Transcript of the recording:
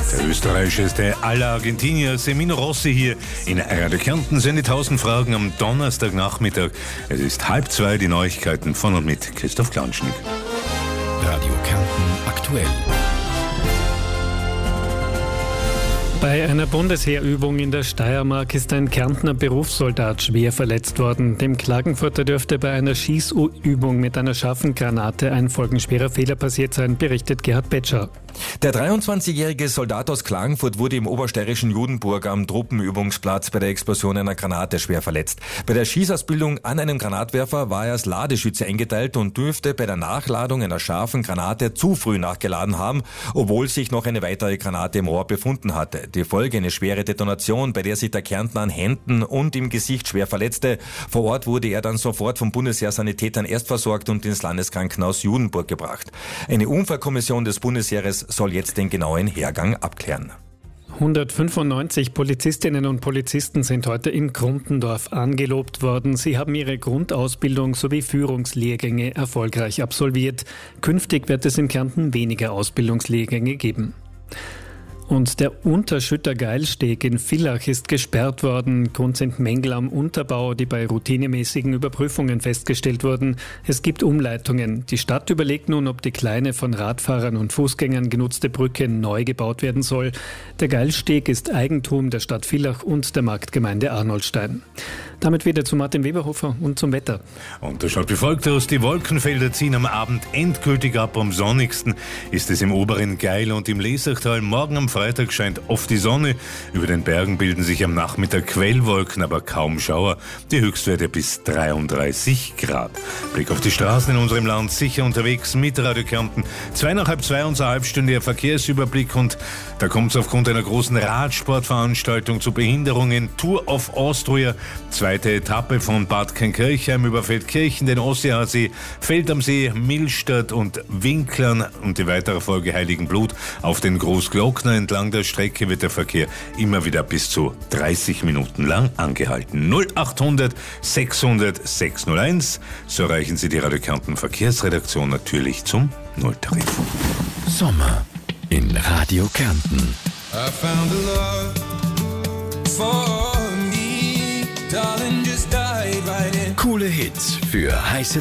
Der österreichischste aller Argentinier, Semino Rossi, hier in Radio Kärnten. Seine 1000 Fragen am Donnerstagnachmittag. Es ist 1:30, die Neuigkeiten von und mit Christoph Klanschnick. Radio Kärnten aktuell. Bei einer Bundesheerübung in der Steiermark ist ein Kärntner Berufssoldat schwer verletzt worden. Dem Klagenfurter dürfte bei einer Schießübung mit einer scharfen Granate ein folgenschwerer Fehler passiert sein, berichtet Gerhard Betscher. Der 23-jährige Soldat aus Klagenfurt wurde im obersteirischen Judenburg am Truppenübungsplatz bei der Explosion einer Granate schwer verletzt. Bei der Schießausbildung an einem Granatwerfer war er als Ladeschütze eingeteilt und dürfte bei der Nachladung einer scharfen Granate zu früh nachgeladen haben, obwohl sich noch eine weitere Granate im Rohr befunden hatte. Die Folge eine schwere Detonation, bei der sich der Kärntner an Händen und im Gesicht schwer verletzte. Vor Ort wurde er dann sofort vom Bundesheer-Sanitätern erstversorgt und ins Landeskrankenhaus Judenburg gebracht. Eine Unfallkommission des Bundesheeres soll jetzt den genauen Hergang abklären. 195 Polizistinnen und Polizisten sind heute in Gruntendorf angelobt worden. Sie haben ihre Grundausbildung sowie Führungslehrgänge erfolgreich absolviert. Künftig wird es in Kärnten weniger Ausbildungslehrgänge geben. Und der Unterschütter Geilsteg in Villach ist gesperrt worden. Grund sind Mängel am Unterbau, die bei routinemäßigen Überprüfungen festgestellt wurden. Es gibt Umleitungen. Die Stadt überlegt nun, ob die kleine von Radfahrern und Fußgängern genutzte Brücke neu gebaut werden soll. Der Geilsteg ist Eigentum der Stadt Villach und der Marktgemeinde Arnoldstein. Damit wieder zu Martin Weberhofer und zum Wetter. Und das schaut wie folgt aus. Die Wolkenfelder ziehen am Abend endgültig ab. Am sonnigsten ist es im oberen Geil und im Lesachtal. Morgen am Freitag scheint oft die Sonne. Über den Bergen bilden sich am Nachmittag Quellwolken, aber kaum Schauer. Die Höchstwerte bis 33 Grad. Blick auf die Straßen in unserem Land. Sicher unterwegs mit Radio Kärnten. 2:30 unser halbstündiger Verkehrsüberblick. Und da kommt es aufgrund einer großen Radsportveranstaltung zu Behinderungen. Tour of Austria. Zweite Etappe von Bad Kleinkirchheim über Feldkirchen, den Osseeasee, Feld am See, Millstatt und Winklern und die weitere Folge Heiligenblut auf den Großglockner. Entlang der Strecke wird der Verkehr immer wieder bis zu 30 Minuten lang angehalten. 0800 600 601. So erreichen Sie die Radio Kärnten Verkehrsredaktion natürlich zum Nulltarif. Sommer in Radio Kärnten. I found a love for me, darling, just dive right in. Coole Hits für heiße